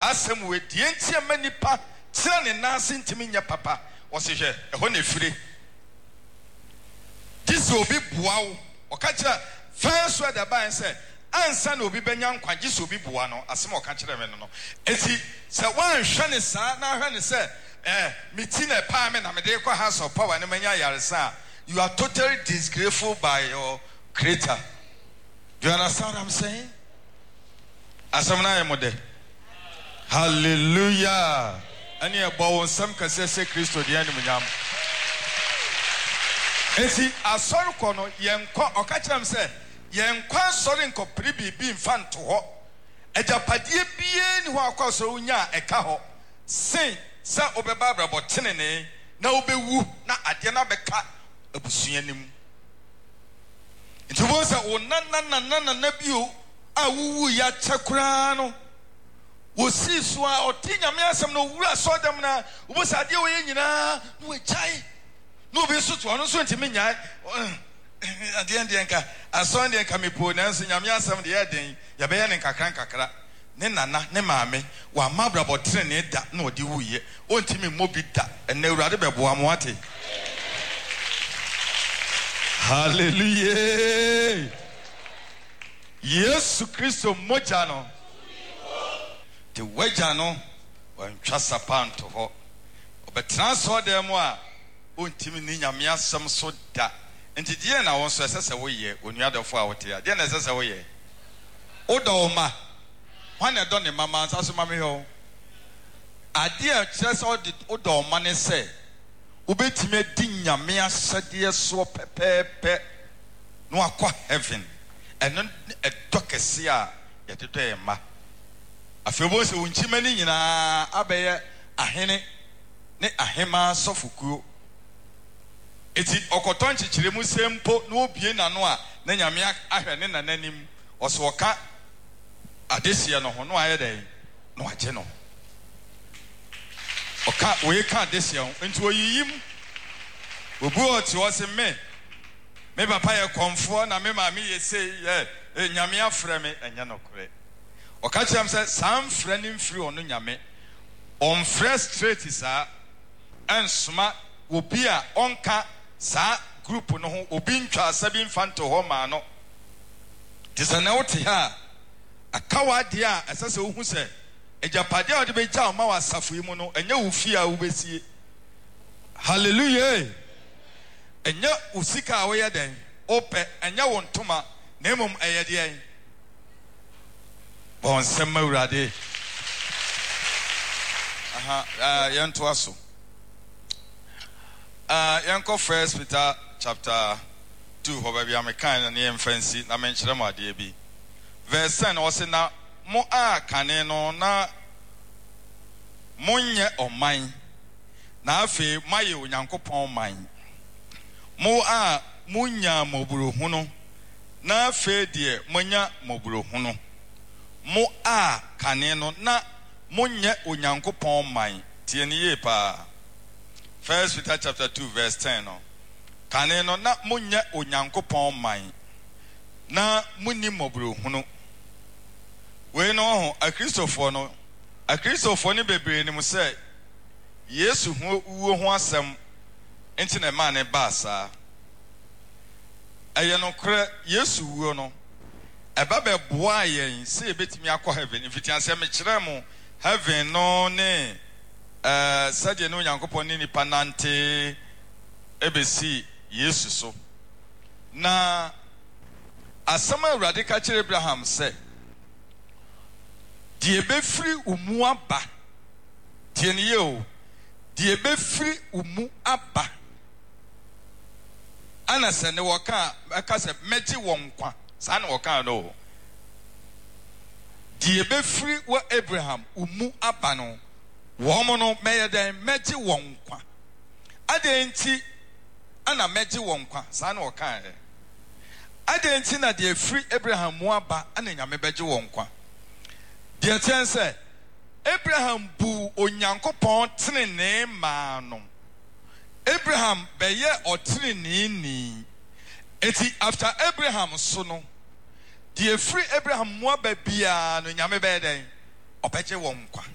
asem we die ntia manipa tira ne nase ntimi nya papa wose hwe eho na fire this obi buawo oka kira first word about say ansa na obi benya nkwa gisi obi bua no asem oka kira me no enti se wan hwe ne sa na hwe ne se miti na pa me na me de kwa house of power ne manya yaresa you are totally disgraceful by your creator. Do you understand what I'm saying? Asamna yemode. Hallelujah. Ani ebo wonsam kase se Kristo de ani munyam. Enti asori ko no yenkwa okacham se yenkwa sori nko pribi bi mfanto ho. Ejapadie bie ni ho akwaso unya eka ho. Sen sa obeba brabo tenene na obewu na ade na beka abusuanim. Nti wo se na bio a wuwu ya chakura no wo si so a otinya me asem no wura so dem na wo se ade wo ye nyina no echai no be so to no so ntimi nyai ade ende nka aso ende nka mepo na nso nyame asem de ya den ya be ye ne kakra ne nana ne maame wa mabrabo tre ne da na odi wuye o ntimi mobi da na urade bebo amwate. Hallelujah. Yesu Kristo moja no te waja no wantwa sapanto ho obetra so dem a ontimi ni nyame asem so da enti die na won so esese wo ye onuadofo a wote ya die na esese wo ye odoma wana do ne mama nsaso mame ho ade a kire so odoma ne se ubetime di nyame asade so pepepe no akwa heaven eno edokese a yeteto e ma afebo se unchima ni nyina abeye ahene ne ahema sofukuo eti okoton chichire mu sempo na obie nano a na nyame ahwe ne nananim oso oka adesia no ho no ayede no aje no oka we ka adesia enti oyiyim obu oti o se me papa ye konfo na me ma me ye say nyame afre me enya nokore oka chiam say sam frɛ ne mfiri ono nyame on fresh straight isa ensoma obi a onka sa group no ho obi ntwa asabi mfanto ho ma no tisana wote ha akawa dia asase ohu se ejapade a ode be gya ma wasafo yi mu no enya ufi a ubesie. Hallelujah. Enya usika a we den ope enya wontoma na emom eyede en bon sema urade yanto aso yanko First Peter chapter 2 ho ba bia me kan na em fancy na me nkyere mo ade bi verse 10 o se na mo a kane no na monye oman na afi maye onyankopon man mo a munya moburo huno na afi de monya moburo huno mo a kane no na monye onyankopon man tie ne ye pa. First Peter chapter 2 verse 10 no kane no na monye onyankopon man na munni moburo huno we no ho akristofo ni bebre ni mo say Yesu wo ho asem enti na ma ne ba sa aye no kre Yesu wo no eba be boa yen se betimi akọ heaven ifitian se me kire mo heaven no ne sade no Yankopon ni nipa nante ebesi Yesu so na asama Awurade ka kire Abraham se die be free umu aba tie ne ye o die be free umu aba ana se ne woka aka se meji wonkwa sa na woka no die be free wa Abraham umu aba no wo mo no meyeden meji wonkwa adenti ana meji wonkwa sa na woka adenti na die free Abraham mu aba ana nyame beji wonkwa. Dear Tense, Abraham bu onyankopon tenene ma no. Abraham beye otene ni. Eti after Abraham so no, the free Abraham mo ba bia no nyame be den obeje wo nkwa.